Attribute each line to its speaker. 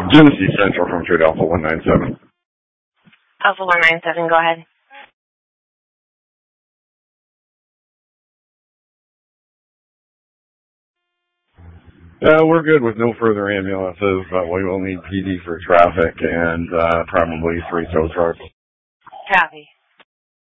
Speaker 1: Genesee Central from Trade Alpha 197.
Speaker 2: Alpha 197, go ahead.
Speaker 1: We're good with no further ambulances, but we will need PD for traffic and probably 3 tow trucks.
Speaker 2: Copy.